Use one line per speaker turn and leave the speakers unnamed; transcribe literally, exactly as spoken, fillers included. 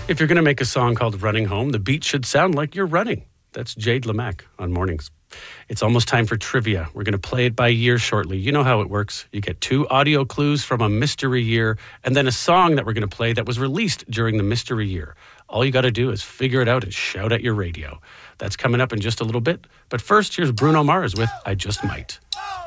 If you're going to make a song called Running Home, the beat should sound like you're running. That's Jade Lamac on Mornings. It's almost time for trivia. We're going to play it by year shortly. You know how it works. You get two audio clues from a mystery year and then a song that we're going to play that was released during the mystery year. All you got to do is figure it out and shout at your radio. That's coming up in just a little bit. But first, here's Bruno Mars with I Just Might.